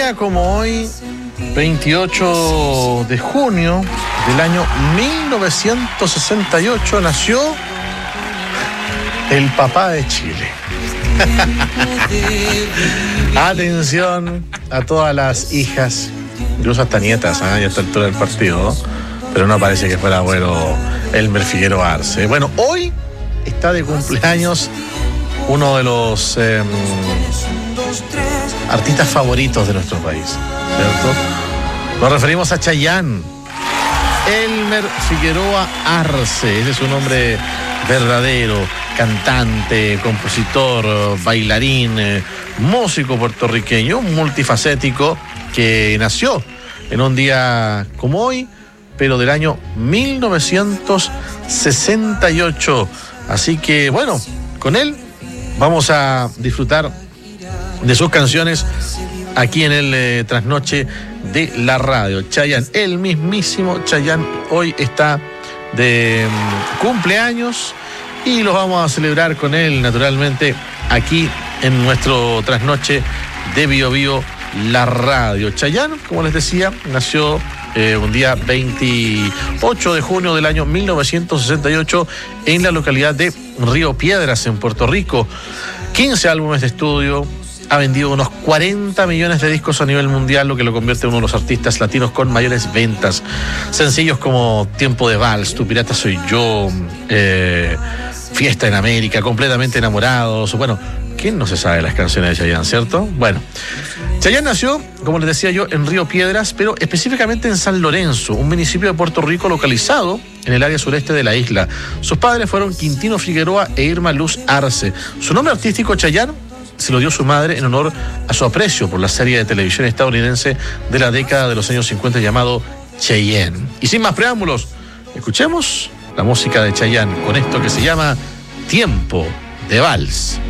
día como hoy, 28 de junio del año 1968, nació el papá de Chile. Atención a todas las hijas, incluso hasta nietas, ya a esta altura del partido, pero no parece que fuera bueno Elmer Figueroa Arce. Bueno, hoy está de cumpleaños uno de los artistas favoritos de nuestro país, ¿cierto? Nos referimos a Chayanne. Elmer Figueroa Arce, ese es su nombre verdadero, cantante, compositor, bailarín, músico puertorriqueño, multifacético, que nació en un día como hoy, pero del año 1968. Así que, bueno, con él vamos a disfrutar de sus canciones aquí en el Trasnoche de la Radio. Chayanne, el mismísimo Chayanne, hoy está de cumpleaños y los vamos a celebrar con él, naturalmente, aquí en nuestro Trasnoche de Bio Bio, la Radio. Chayanne, como les decía, nació un día 28 de junio del año 1968 en la localidad de Río Piedras, en Puerto Rico. 15 álbumes de estudio, ha vendido unos 40 millones de discos a nivel mundial, lo que lo convierte en uno de los artistas latinos con mayores ventas. Sencillos como Tiempo de Vals, Tu Pirata Soy Yo, Fiesta en América, Completamente Enamorados. Bueno, ¿quién no se sabe las canciones de Chayanne, cierto? Bueno, Chayanne nació, como les decía yo, en Río Piedras, pero específicamente en San Lorenzo, un municipio de Puerto Rico localizado en el área sureste de la isla. Sus padres fueron Quintino Figueroa e Irma Luz Arce. Su nombre artístico, Chayanne, se lo dio su madre en honor a su aprecio por la serie de televisión estadounidense de la década de los años 50 llamado Cheyenne. Y sin más preámbulos, escuchemos la música de Chayanne con esto que se llama Tiempo de Vals.